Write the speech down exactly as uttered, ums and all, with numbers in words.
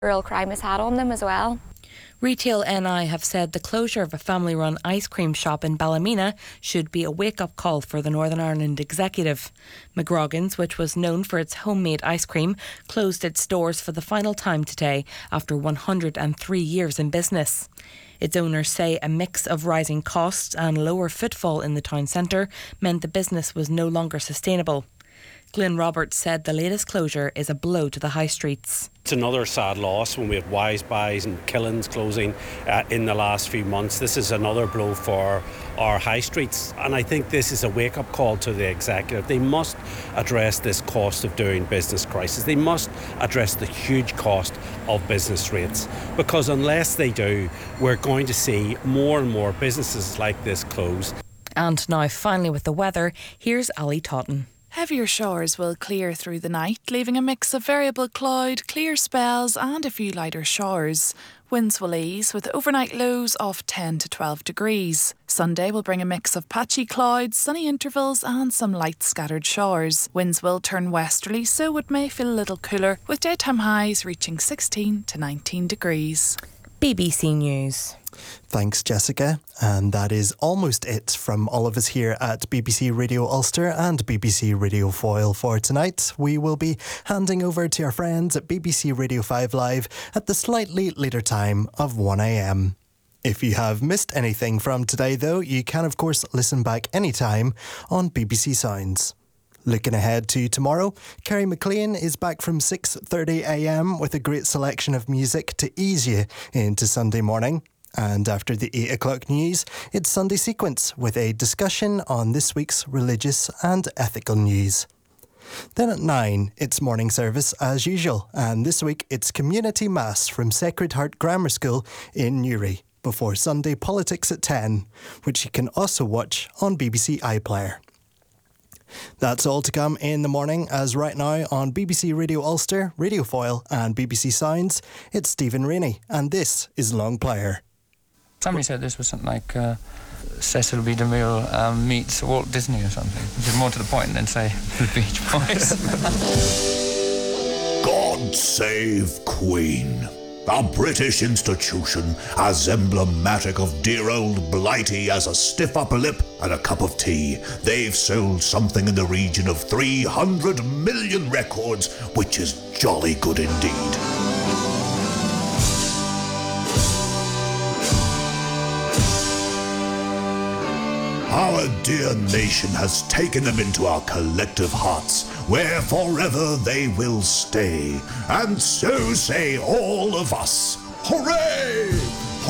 real crime has had on them as well. Retail N I have said the closure of a family-run ice cream shop in Ballymena should be a wake-up call for the Northern Ireland Executive. McGroggin's, which was known for its homemade ice cream, closed its doors for the final time today after one hundred three years in business. Its owners say a mix of rising costs and lower footfall in the town centre meant the business was no longer sustainable. Glyn Roberts said the latest closure is a blow to the high streets. It's another sad loss when we have Wise Buys and Killins closing uh, in the last few months. This is another blow for our high streets, and I think this is a wake-up call to the executive. They must address this cost of doing business crisis. They must address the huge cost of business rates, because unless they do, we're going to see more and more businesses like this close. And now finally with the weather, here's Ali Totten. Heavier showers will clear through the night, leaving a mix of variable cloud, clear spells and a few lighter showers. Winds will ease with overnight lows of ten to twelve degrees. Sunday will bring a mix of patchy clouds, sunny intervals and some light scattered showers. Winds will turn westerly, so it may feel a little cooler, with daytime highs reaching sixteen to nineteen degrees. B B C News. Thanks, Jessica. And that is almost it from all of us here at B B C Radio Ulster and B B C Radio Foyle for tonight. We will be handing over to our friends at B B C Radio five Live at the slightly later time of one a m. If you have missed anything from today, though, you can, of course, listen back anytime on B B C Sounds. Looking ahead to tomorrow, Kerry McLean is back from six thirty a m with a great selection of music to ease you into Sunday morning. And after the eight o'clock news, it's Sunday Sequence with a discussion on this week's religious and ethical news. Then at nine, it's morning service as usual, and this week it's Community Mass from Sacred Heart Grammar School in Newry, before Sunday Politics at ten, which you can also watch on B B C iPlayer. That's all to come in the morning, as right now on B B C Radio Ulster, Radio Foyle and B B C Sounds, it's Stephen Rainey, and this is Long Player. Somebody said this was something like uh, Cecil B. DeMille um, meets Walt Disney or something, which is more to the point than, say, the Beach Boys. God save Queen. A British institution as emblematic of dear old Blighty as a stiff upper lip and a cup of tea. They've sold something in the region of three hundred million records, which is jolly good indeed. Our dear nation has taken them into our collective hearts, where forever they will stay. And so say all of us. Hooray!